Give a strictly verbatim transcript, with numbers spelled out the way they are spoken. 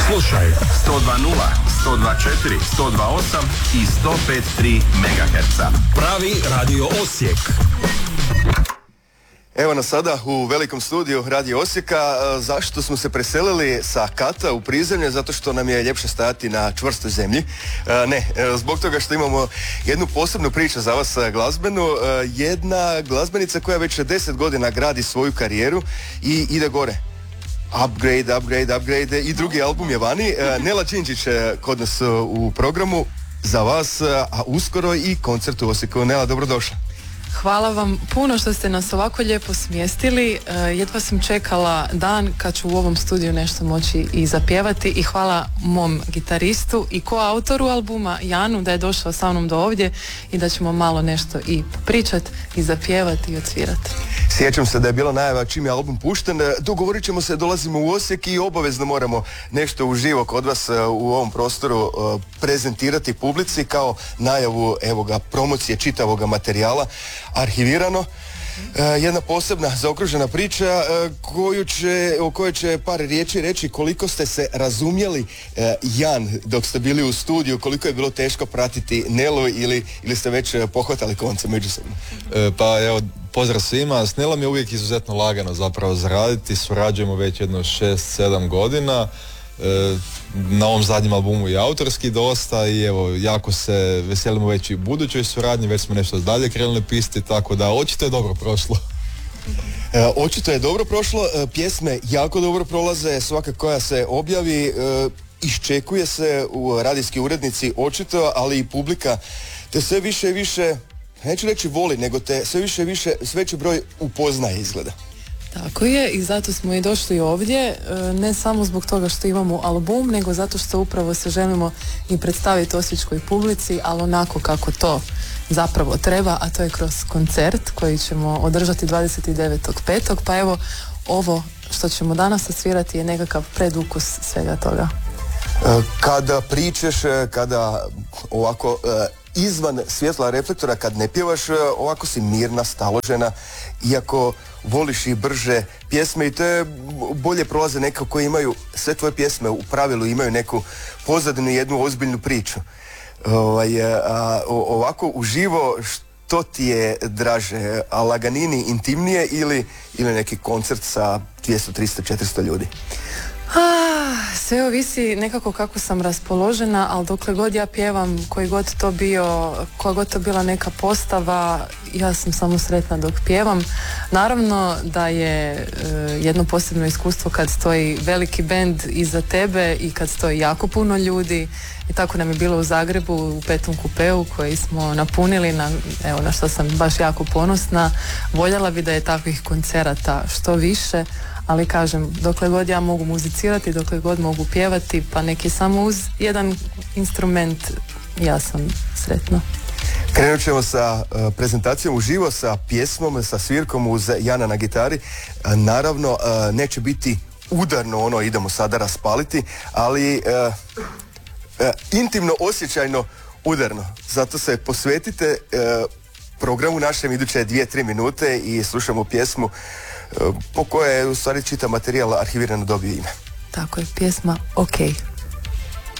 Slušaj sto dva nula, sto dva četiri, sto dva osam i sto pet tri megaherca. Pravi Radio Osijek. Evo nas sada u velikom studiju Radio Osijeka. Zašto smo se preselili sa kata u prizemlje? Zato što nam je ljepše stajati na čvrstoj zemlji. Ne, zbog toga što imamo jednu posebnu priču za vas glazbenu. Jedna glazbenica koja već deset godina gradi svoju karijeru i ide gore. Upgrade, upgrade, upgrade i drugi album je vani. Nela Đinđić kod nas u programu za vas, a uskoro i koncert u Osijeku. Nela, dobrodošla. Hvala vam puno što ste nas ovako lijepo smjestili. Jedva sam čekala dan kad ću u ovom studiju nešto moći i zapjevati i hvala mom gitaristu i koautoru albuma Janu da je došao sa mnom do ovdje i da ćemo malo nešto i pričati i zapjevati i odsvirati. Sjećam se da je bila najava čim je album pušten. Dogovorit ćemo se, dolazimo u Osijek i obavezno moramo nešto uživo kod vas u ovom prostoru prezentirati publici kao najavu evoga promocije čitavoga materijala arhivirano. Jedna posebna zaokružena priča koju će, o kojoj će par riječi reći koliko ste se razumjeli Jan dok ste bili u studiju, koliko je bilo teško pratiti Nelu ili, ili ste već pohvatali konce međusobno. E, pa evo, pozdrav svima. S Nelom je uvijek izuzetno lagano zapravo zaraditi, surađujemo već jedno šest sedam godina. E, na ovom zadnjem albumu i autorski dosta i evo, jako se veselimo već i u budućoj suradnji, već smo nešto dalje krenuli pisti, tako da očito je dobro prošlo. E, očito je dobro prošlo, e, pjesme jako dobro prolaze, svaka koja se objavi, e, iščekuje se u radijski urednici očito, ali i publika te sve više i više, neću reći voli, nego te sve više i više, sve veći broj upoznaje izgleda. Tako je i zato smo i došli ovdje, ne samo zbog toga što imamo album, nego zato što upravo se želimo i predstaviti osječkoj publici, ali onako kako to zapravo treba, a to je kroz koncert koji ćemo održati dvadeset devetog petog Pa evo, ovo što ćemo danas osvirati je nekakav predukus svega toga. Kada pričaš, kada ovako izvan svjetla reflektora, kad ne pjevaš, ovako si mirna, staložena, iako voliš i brže pjesme i te bolje prolaze neko koji imaju, sve tvoje pjesme u pravilu imaju neku pozadinu, jednu ozbiljnu priču. Ovaj, a, ovako uživo, što ti je draže, a laganini intimnije ili, ili neki koncert sa dvjesto, tristo, četiristo ljudi? Ah, sve ovisi nekako kako sam raspoložena, ali dokle god ja pjevam, koji god to bio, koja god to bila neka postava, ja sam samo sretna dok pjevam. Naravno da je e, jedno posebno iskustvo kad stoji veliki bend iza tebe i kad stoji jako puno ljudi i tako nam je bilo u Zagrebu u petom kupeu koji smo napunili, na, evo, na što sam baš jako ponosna. Voljela bi da je takvih koncerata što više, ali kažem, dokle god ja mogu muzicirati, dokle god mogu pjevati, pa neki samo uz jedan instrument, ja sam sretna. Krenut ćemo sa uh, prezentacijom uživo, sa pjesmom, sa svirkom uz Jana na gitari. Uh, naravno, uh, neće biti udarno ono, idemo sada raspaliti, ali uh, uh, intimno, osjećajno udarno. Zato se posvetite uh, programu našem iduće dvije, tri minute i slušamo pjesmu po kojoj je u stvari čitav materijal arhivirano dobio ime. Tako je, pjesma OK.